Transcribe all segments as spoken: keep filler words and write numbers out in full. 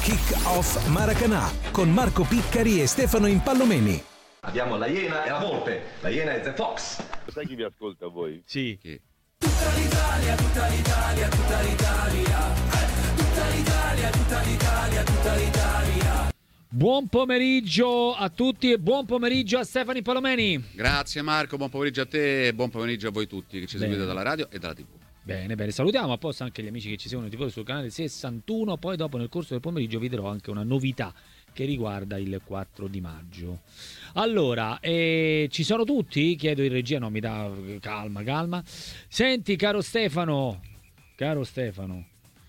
Kick-Off Maracanã con Marco Piccari e Stefano Impallomeni. Abbiamo la Iena e la Volpe. La Iena è The Fox. Sai chi vi ascolta voi? Sì. Chi? Tutta l'Italia, tutta l'Italia, tutta l'Italia. Eh, tutta l'Italia, tutta l'Italia, tutta l'Italia. Buon pomeriggio a tutti e buon pomeriggio a Stefano Impallomeni. Grazie Marco, buon pomeriggio a te e buon pomeriggio a voi tutti che ci Bene. seguite dalla radio e dalla tivù. Bene, bene, salutiamo apposta anche gli amici che ci seguono in tivù sul canale sessantuno, poi dopo nel corso del pomeriggio vi darò anche una novità che riguarda il quattro di maggio. Allora, eh, ci sono tutti? Chiedo in regia, no, mi dà calma, calma. Senti, caro Stefano, caro Stefano,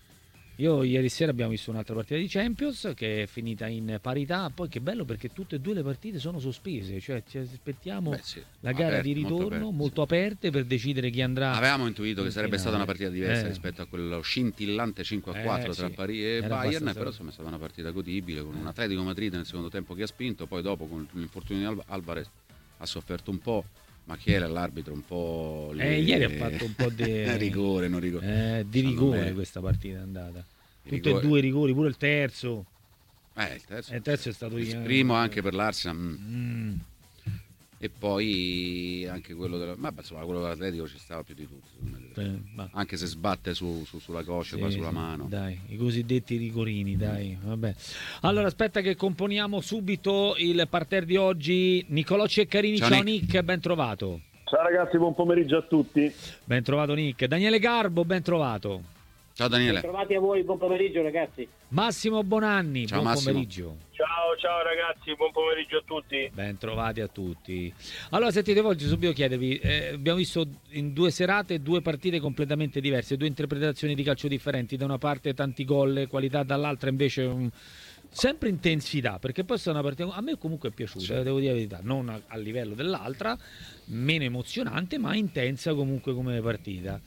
io ieri sera abbiamo visto un'altra partita di Champions che è finita in parità, poi che bello perché tutte e due le partite sono sospese, cioè ci aspettiamo Beh, sì. la gara Aperte, di ritorno molto aperte, molto sì. aperte per decidere chi andrà. Avevamo intuito che in sarebbe stata finale. una partita diversa Eh. rispetto a quello scintillante cinque a quattro Eh, tra sì. Parì e Era Bayern, abbastanza- però insomma è stata una partita godibile con un Atletico Madrid nel secondo tempo che ha spinto, poi dopo con l'infortunio di Al- Alvarez ha sofferto un po', ma chi era l'arbitro un po' lì- Eh, ieri ha fatto un po' di rigore, non rigore. Eh, di Secondo rigore me- questa partita è andata. I Tutte rigori- e due i rigori, pure il terzo. Eh, il terzo, Eh, il terzo è stato il io- primo anche per l'Arsenal. mm. Mm. E poi anche quello della, ma insomma quello dell'Atletico ci stava più di tutti, secondo me. Eh, ma- Anche se sbatte su, su- sulla coscia, Sì, qua sulla sì, mano. dai, i cosiddetti rigorini, dai, vabbè. Allora aspetta che componiamo subito il parterre di oggi. Nicolò Ceccarini, ciao, Ciao, Nick. Nick. ben trovato. Ciao ragazzi, buon pomeriggio a tutti. Ben trovato Nick. Daniele Garbo, ben trovato. Ciao Daniele. Trovati a voi, buon pomeriggio ragazzi. Massimo Bonanni, Ciao, buon Massimo. pomeriggio. Ciao, ciao ragazzi, buon pomeriggio a tutti. Ben trovati a tutti. Allora, sentite, voglio subito chiedervi, eh, abbiamo visto in due serate due partite completamente diverse, due interpretazioni di calcio differenti, da una parte tanti gol, qualità, dall'altra invece um, sempre intensità, perché poi è stata una partita, a me comunque è piaciuta, eh, devo dire la verità, non a, a livello dell'altra, meno emozionante, ma intensa comunque come partita.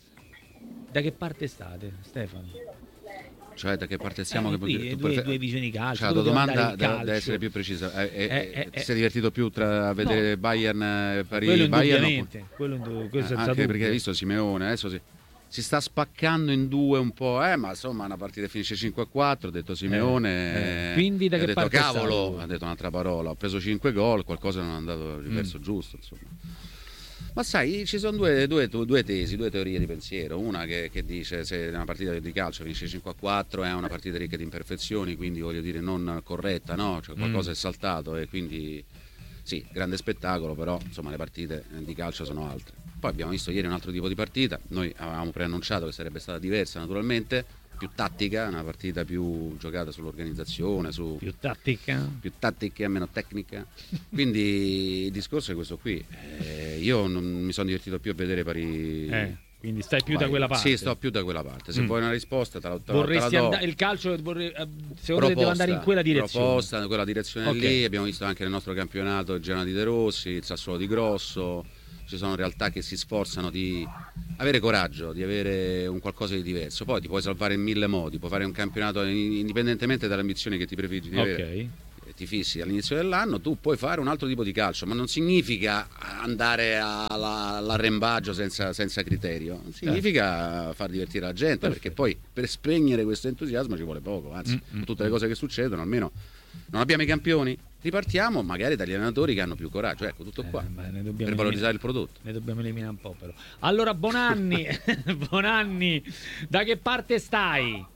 Da che parte state, Stefano? Cioè da che parte siamo? Eh, che qui, tu due, prefer- due visioni calcio. Cioè, la dove tua deve domanda andare il deve, calcio. deve essere più precisa. Eh, eh, Eh, eh, ti eh. sei divertito più tra a vedere No. Bayern eh, Parì Quello Bayern? indubbiamente, quello indu- questo Eh, senza anche dubbio. perché hai visto Simeone adesso si, si sta spaccando in due un po', eh, ma insomma una partita finisce cinque a quattro, ha detto Simeone. Eh, eh. eh, Quindi da ha che detto parte cavolo, stai? ha detto un'altra parola, ho preso cinque gol, qualcosa non è andato di verso Mm. giusto, insomma. Ma sai, ci sono due, due, due tesi, due teorie di pensiero. Una che, che dice se una partita di calcio finisce cinque a quattro è una partita ricca di imperfezioni, quindi voglio dire non corretta, no? Cioè qualcosa Mm. è saltato e quindi sì, grande spettacolo, però insomma le partite di calcio sono altre. Poi abbiamo visto ieri un altro tipo di partita, noi avevamo preannunciato che sarebbe stata diversa naturalmente, più tattica, una partita più giocata sull'organizzazione, su Più tattica. più tattica, meno tecnica. Quindi il discorso è questo qui. Eh, io non mi sono divertito più a vedere Parì. Eh, quindi stai più Vai. da quella parte. Sì, sto più da quella parte. Se Mm. vuoi una risposta, te la, te la- Vorresti te la do. andare il calcio vorrei, eh, secondo te deve andare in quella direzione. Proposta in quella direzione Ok. lì. Abbiamo visto anche nel nostro campionato il Genoa di De Rossi, il Sassuolo di Grosso. Ci sono realtà che si sforzano di avere coraggio, di avere un qualcosa di diverso. Poi ti puoi salvare in mille modi, puoi fare un campionato indipendentemente dalle ambizioni che ti prefiggi di avere. Ok. Ti fissi all'inizio dell'anno, tu puoi fare un altro tipo di calcio, ma non significa andare alla- all'arrembaggio senza, senza criterio, significa far divertire la gente. Perfetto. Perché poi per spegnere questo entusiasmo ci vuole poco, anzi, Mm, mm, tutte le cose che succedono, almeno non abbiamo i campioni, ripartiamo magari dagli allenatori che hanno più coraggio, ecco, tutto qua, Eh, beh, ne dobbiamo per valorizzare eliminare- il prodotto. Ne dobbiamo eliminare un po' però. Allora Bonanni, Bonanni, da che parte stai?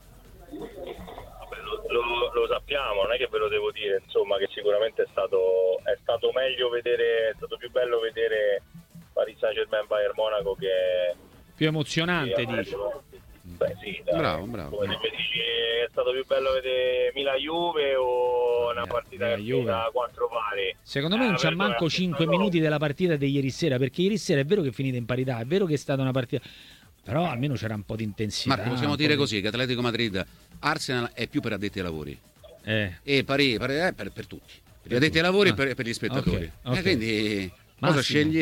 Vabbè, lo, lo- lo sappiamo, non è che ve lo devo dire, insomma, che sicuramente è stato, è stato meglio vedere, è stato più bello vedere Paris Saint-Germain Bayern Monaco che... Più emozionante, che- dici? Beh, sì, dai. Bravo, bravo. Come se mi dici è stato più bello vedere Milan-Juve o una Eh, partita che Milan-Juve. finita a quattro pari? Secondo me Eh, non c'ha per noi manco è cinque stato- minuti della partita di ieri sera, perché ieri sera è vero che è finita in parità, è vero che è stata una partita, però almeno c'era un po' di intensità. Marco, possiamo un po' dire di- così che Atletico Madrid, Arsenal è più per addetti ai lavori Eh. e Parì Parì è per, per tutti, per gli addetti ai lavori Ah. e per, per gli spettatori. Ok, ok. Eh, quindi Massimo. cosa scegli?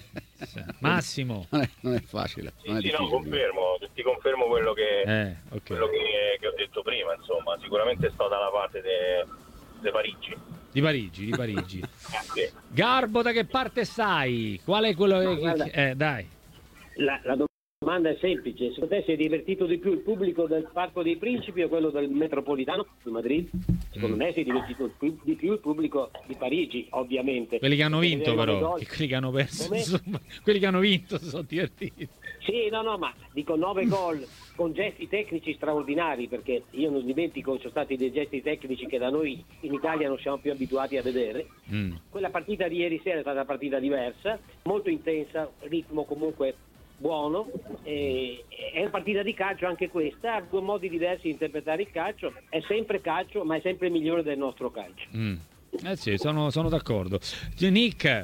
Massimo. non, è, non è facile, non è Sì, sì, no, difficile. confermo, ti confermo quello che, Eh, ok. quello che, che ho detto prima, insomma, sicuramente sto dalla parte di Parigi. Di Parigi, di Parigi. Eh, sì. Garbo, da che parte stai? Qual è quello che... Guarda. Eh, dai. La, la domanda è semplice: secondo te si è divertito di più il pubblico del Parco dei Principi o quello del Metropolitano di Madrid? Secondo mm. me si è divertito di più il pubblico di Parigi, ovviamente. Quelli che hanno vinto però, quelli che hanno perso, insomma, quelli che hanno vinto si sono divertiti. Sì, no, no, ma dico nove gol con gesti tecnici straordinari, perché io non dimentico, ci sono stati dei gesti tecnici che da noi in Italia non siamo più abituati a vedere. Mm. Quella partita di ieri sera è stata una partita diversa, molto intensa, ritmo comunque buono, e è una partita di calcio anche questa, ha due modi diversi di interpretare il calcio, è sempre calcio ma è sempre migliore del nostro calcio. Mm. Eh sì, sono, sono d'accordo. Nick?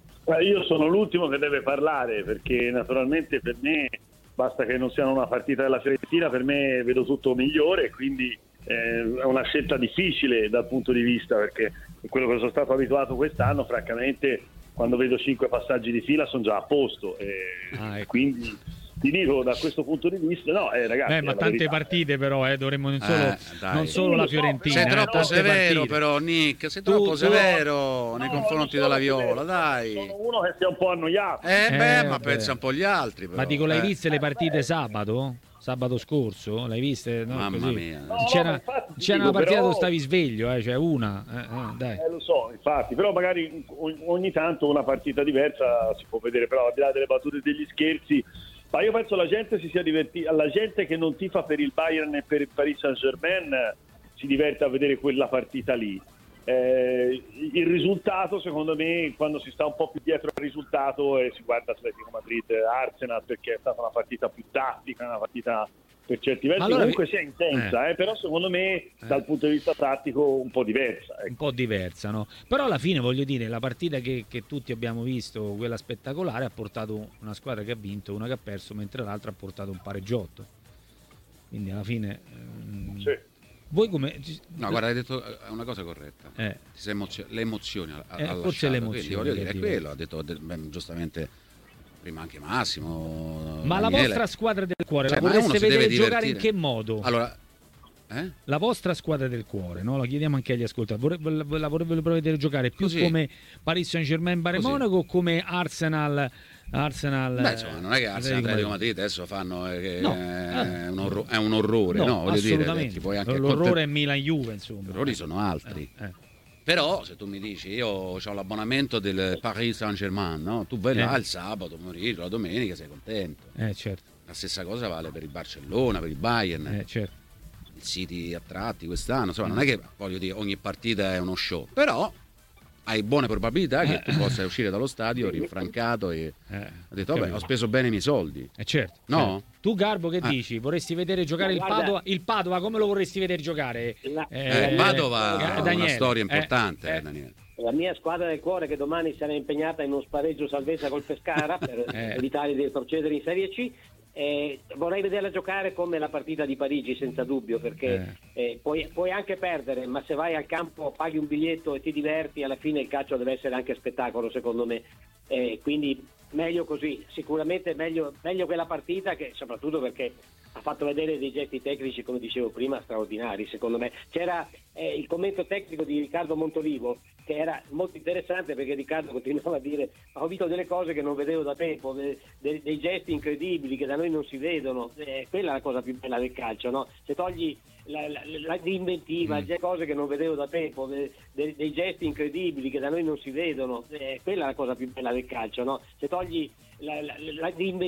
Io sono l'ultimo che deve parlare, perché naturalmente per me basta che non sia una partita della Fiorentina, per me vedo tutto migliore, quindi eh, è una scelta difficile dal punto di vista, perché quello che sono stato abituato quest'anno, francamente quando vedo cinque passaggi di fila sono già a posto, e ah, ecco. Quindi ti dico, da questo punto di vista, no, eh, ragazzi, eh, ma tante verità. partite però, eh, dovremmo non solo, eh, non solo la Fiorentina. Sei troppo eh, severo partite. però, Nick, sei tu, troppo tu, severo no, nei no, confronti della Viola, severo. dai. Sono uno che si è un po' annoiato. Eh, beh, eh, ma beh. pensa un po' agli altri però. Ma dico, l'hai eh. viste le partite sabato? Sabato scorso? L'hai viste? No, Mamma così. mia. No, C'era, no, infatti, c'era dico, una partita però... dove stavi sveglio, eh, cioè una. Eh, eh, dai. Eh, lo so, infatti, però magari ogni tanto una partita diversa si può vedere, però al di là delle battute e degli scherzi, ma io penso la gente si sia divertita, la gente che non tifa per il Bayern e per il Paris Saint-Germain si diverte a vedere quella partita lì. Eh, il risultato, secondo me, quando si sta un po' più dietro al risultato e si guarda Atletico Madrid Arsenal, perché è stata una partita più tattica, una partita per certi versi allora, comunque sia intensa, eh. Eh, però secondo me eh. dal punto di vista tattico un po' diversa, ecco. Un po' diversa, no? Però alla fine, voglio dire, la partita che, che tutti abbiamo visto, quella spettacolare, ha portato una squadra che ha vinto, una che ha perso, mentre l'altra ha portato un pareggiotto, quindi alla fine ehm... sì. Voi come... No, guarda, hai detto una cosa corretta. Eh. Ti sei emozio... Le emozioni ha, eh, ha forse le emozioni, quindi, voglio dire, è quello, ha detto beh, giustamente prima anche Massimo. Ma Daniele. La vostra squadra del cuore, cioè, la vorreste vedere giocare in che divertire. modo? Allora, eh? La vostra squadra del cuore, no? La chiediamo anche agli ascoltatori. Vorrebbe, la vorrebbe vedere giocare più Così. come Paris Saint-Germain, Bayern Monaco, o come Arsenal? Arsenal, beh, insomma, non è che Arsenal e Atletico Madrid adesso fanno eh, no. è, un orro- è un orrore, no, no voglio assolutamente. dire, puoi anche l'orrore content- è Milan-Juve, insomma. Gli orrori sono altri. Eh, eh. Però se tu mi dici io ho l'abbonamento del Paris Saint-Germain, no? Tu vai là eh. il sabato pomeriggio, la domenica sei contento. Eh, certo. La stessa cosa vale per il Barcellona, per il Bayern. Eh, certo. Il City a tratti quest'anno, insomma, non è che voglio dire ogni partita è uno show, però hai buone probabilità che tu possa uscire dallo stadio rinfrancato e eh, ho detto vabbè, ho speso bene i miei soldi. Eh certo. No? Certo. Tu Garbo che ah. dici? Vorresti vedere giocare no, il Padova? Il Padova come lo vorresti vedere giocare? La... Eh, eh, Padova eh, ha Daniele, una storia importante, eh, eh, Daniele. La mia squadra del cuore, che domani sarà impegnata in uno spareggio salvezza col Pescara per eh. evitare di procedere in Serie C. Eh, vorrei vederla giocare come la partita di Parigi, senza dubbio, perché eh. Eh, puoi, puoi anche perdere, ma se vai al campo, paghi un biglietto e ti diverti, alla fine il calcio deve essere anche spettacolo, secondo me. Eh, quindi meglio così, sicuramente meglio, meglio quella partita, che soprattutto perché ha fatto vedere dei gesti tecnici, come dicevo prima, straordinari, secondo me. C'era eh, il commento tecnico di Riccardo Montolivo, che era molto interessante, perché Riccardo continuava a dire ho visto delle cose che non vedevo da tempo, de, de, dei gesti incredibili che da noi non si vedono, eh, quella è la cosa più bella del calcio, no? Se togli la, la, la l'inventiva, mm. cose che non vedevo da tempo, de, de, dei gesti incredibili che da noi non si vedono, eh, quella è la cosa più bella del calcio, no? Se togli la, la, la, l'inventiva